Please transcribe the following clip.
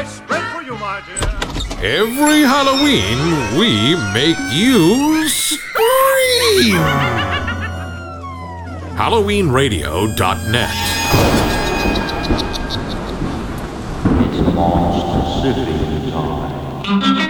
spread for you, my dear. Every Halloween, we make you scream! HalloweenRadio.net. It's Monster City time.